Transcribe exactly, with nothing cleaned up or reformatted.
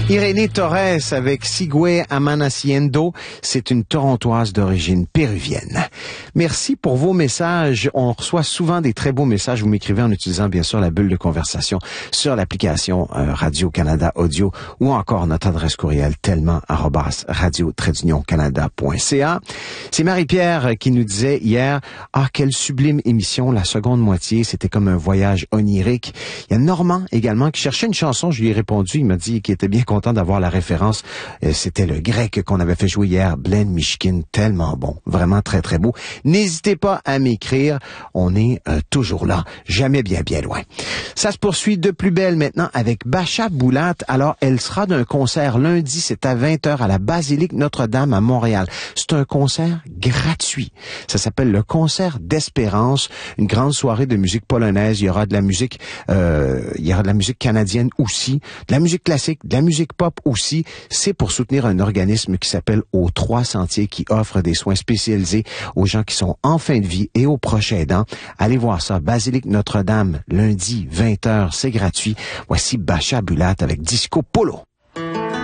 Irénée Torres avec Sigue Amaneciendo, c'est une Torontoise d'origine péruvienne. Merci pour vos messages. On reçoit souvent des très beaux messages. Vous m'écrivez en utilisant bien sûr la bulle de conversation sur l'application euh, Radio-Canada Audio ou encore notre adresse courriel tellement arobase radio trait d'union canada point c a. C'est Marie-Pierre qui nous disait hier, ah, quelle sublime émission, la seconde moitié, c'était comme un voyage onirique. Il y a Normand également qui cherchait une chanson, je lui ai répondu, il m'a dit qu'il était bien content d'avoir la référence. Euh, c'était le grec qu'on avait fait jouer hier, Blaine Mishkin, tellement bon, vraiment très très beau. N'hésitez pas à m'écrire, on est euh, toujours là, jamais bien bien loin. Ça se poursuit de plus belle maintenant avec Bacha Boulat. Alors, elle sera d'un concert lundi, c'est à vingt heures à la Basilique Notre-Dame à Montréal. C'est un concert gratuit. Ça s'appelle le Concert d'Espérance, une grande soirée de musique polonaise. Il y aura de la musique, euh, il y aura de la musique canadienne aussi, de la musique classique, de la musique pop aussi. C'est pour soutenir un organisme qui s'appelle Aux Trois Sentiers, qui offre des soins spécialisés aux gens qui sont en fin de vie et aux proches aidants. Allez voir ça, Basilique Notre-Dame, lundi, vingt heures, c'est gratuit. Voici Bacha Boulat avec Disco Polo.